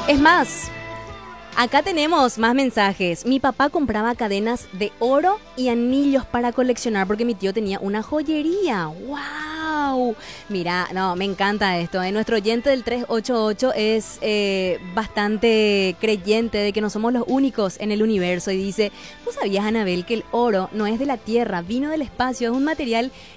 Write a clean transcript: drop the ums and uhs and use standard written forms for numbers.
Es más, acá tenemos más mensajes. Mi papá compraba cadenas de oro y anillos para coleccionar porque mi tío tenía una joyería. ¡Wow! Mira, no, me encanta esto. Nuestro oyente del 388 es bastante creyente de que no somos los únicos en el universo y dice, ¿vos sabías, Anabel, que el oro no es de la tierra, vino del espacio, es un material